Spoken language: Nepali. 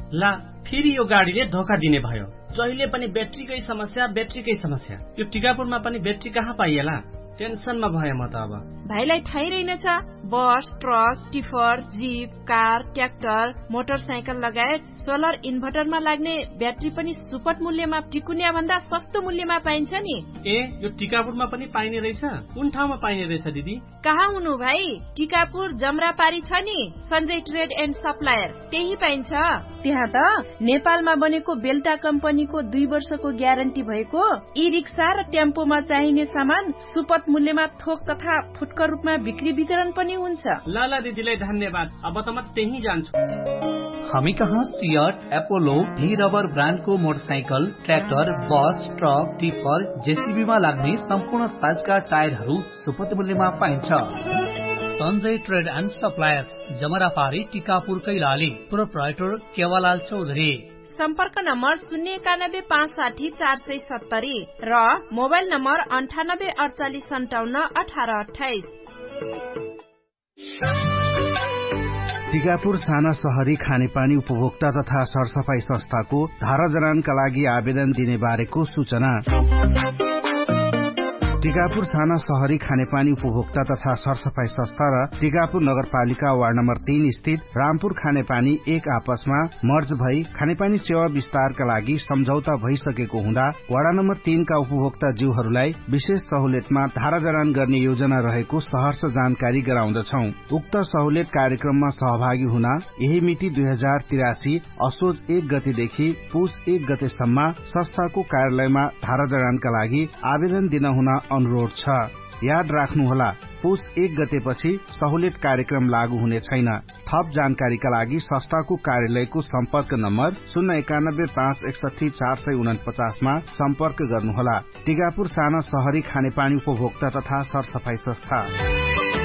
ला फेरि यो गाडीले धोका दिने भयो। जहिले पनि ब्याट्रीकै समस्या। यो टिकापुरमा पनि ब्याट्री कहाँ पाइएला? टेन्सनमा भए म त अब। भाइलाई थाहै रहेनछ, बस, truck, tipper, jeep, car, tractor, motorcycle लगायत सोलर इन्भर्टरमा लाग्ने ब्याट्री पनि सुपथ मूल्यमा टिकुनिया भन्दा सस्तो मूल्यमा पाइन्छ नि। यो टिकापुरमा पनि पाइने रहेछ? कुन ठाउँमा पाइने रहेछ दिदी? कहाँ हुनु भाइ, टिकापुर जमरापारी छ नि सञ्जय ट्रेड एन्ड सप्लायर, त्यही पाइन्छ। त्यहाँ त नेपालमा बनेको बेल्टा कम्पनीको 2 वर्षको ग्यारेन्टी भएको ई रिक्सा र टेम्पोमा चाहिने सामान सुपथ मूल्यमा थोक तथा फुटकर रूपमा बिक्री वितरण पनि हुन्छ। लाला दिदीलाई धन्यवाद, अब त म त्यही जान्छु। हामी कहाँ सियट, एपोलो, ली रबर ब्रान्डको मोटरसाइकल, ट्र्याक्टर, बस, ट्रक, टिफर, जेसीबीमा लाग्ने सम्पूर्ण साइजका टायरहरू सुपथ मूल्यमा पाइन्छ। Sanjay trade and suppliers, जमरापारी, Tikapur, Kailali. Proprietor केवालाल Chaudhary. सम्पर्क नम्बर 091-560-470 र मोबाइल नम्बर 9848571828। टिकापुर साना शहरी खानेपानी उपभोक्ता तथा सरसफाई संस्थाको धारा जडानका लागि आवेदन दिने बारेको सूचना। टिकापुर साना शहरी खानेपानी उपभोक्ता तथा सरसफाई संस्था र टिकापुर नगरपालिका वार्ड नम्बर 3 स्थित रामपुर खानेपानी एक आपसमा मर्ज भई खानेपानी सेवा विस्तारका लागि सम्झौता भइसकेको हुँदा वार्ड नम्बर 3 का उपभोक्ता जीवहरूलाई विशेष सहुलियतमा धारा जडान गर्ने योजना रहेको सहर्ष जानकारी गराउँदछौ। उक्त सहुलियत कार्यक्रममा सहभागी हुन यही मिति 2083 असोज 1 गतेदेखि पुस 1 गतेसम्म संस्थाको कार्यालयमा धारा जडानका लागि आवेदन दिन हुन अनुरोध छ। याद राख्नुहोला, पुस 1 गतेपछि सहुलियत कार्यक्रम लागू हुने छैन। थप जानकारीका लागि संस्थाको कार्यालयको सम्पर्क नम्बर 091-561-449 मा सम्पर्क गर्नुहोला। टिकापुर साना शहरी खानेपानी उपभोक्ता तथा सरसफाई संस्था।